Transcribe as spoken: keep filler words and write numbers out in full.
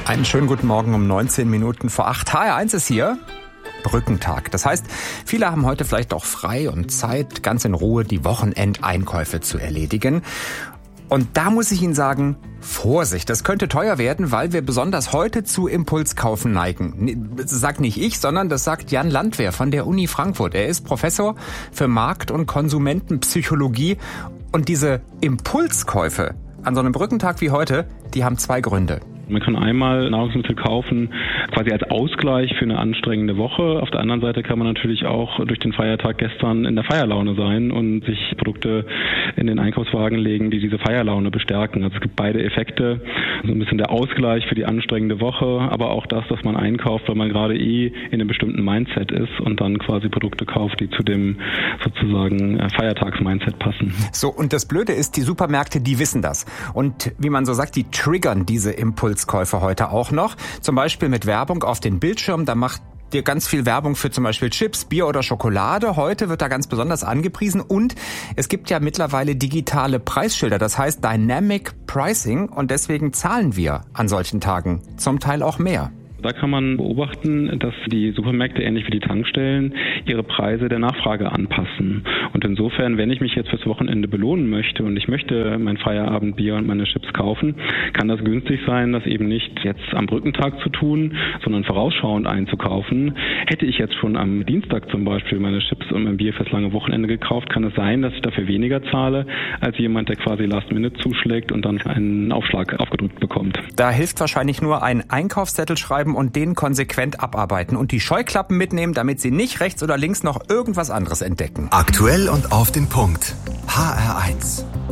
Einen schönen guten Morgen um neunzehn Minuten vor acht. H R eins ist hier. Brückentag. Das heißt, viele haben heute vielleicht auch frei und Zeit, ganz in Ruhe die Wochenendeinkäufe zu erledigen. Und da muss ich Ihnen sagen, Vorsicht, das könnte teuer werden, weil wir besonders heute zu Impulskaufen neigen. Das sagt nicht ich, sondern das sagt Jan Landwehr von der Uni Frankfurt. Er ist Professor für Markt- und Konsumentenpsychologie. Und diese Impulskäufe an so einem Brückentag wie heute, die haben zwei Gründe. Man kann einmal Nahrungsmittel kaufen, quasi als Ausgleich für eine anstrengende Woche. Auf der anderen Seite kann man natürlich auch durch den Feiertag gestern in der Feierlaune sein und sich Produkte in den Einkaufswagen legen, die diese Feierlaune bestärken. Also es gibt beide Effekte. So ein bisschen der Ausgleich für die anstrengende Woche, aber auch das, dass man einkauft, weil man gerade eh in einem bestimmten Mindset ist und dann quasi Produkte kauft, die zu dem sozusagen Feiertags-Mindset passen. So, und das Blöde ist, die Supermärkte, die wissen das. Und wie man so sagt, die triggern diese Impulse. Impulskäufe heute auch noch. Zum Beispiel mit Werbung auf den Bildschirm. Da macht dir ganz viel Werbung für zum Beispiel Chips, Bier oder Schokolade. Heute wird da ganz besonders angepriesen. Und es gibt ja mittlerweile digitale Preisschilder. Das heißt Dynamic Pricing. Und deswegen zahlen wir an solchen Tagen zum Teil auch mehr. Da kann man beobachten, dass die Supermärkte, ähnlich wie die Tankstellen, ihre Preise der Nachfrage anpassen. Und insofern, wenn ich mich jetzt fürs Wochenende belohnen möchte und ich möchte mein Feierabendbier und meine Chips kaufen, kann das günstig sein, das eben nicht jetzt am Brückentag zu tun, sondern vorausschauend einzukaufen. Hätte ich jetzt schon am Dienstag zum Beispiel meine Chips und mein Bier fürs lange Wochenende gekauft, kann es sein, dass ich dafür weniger zahle, als jemand, der quasi Last Minute zuschlägt und dann einen Aufschlag aufgedrückt bekommt. Da hilft wahrscheinlich nur ein Einkaufszettel schreiben und den konsequent abarbeiten und die Scheuklappen mitnehmen, damit Sie nicht rechts oder links noch irgendwas anderes entdecken. Aktuell und auf den Punkt. H R eins.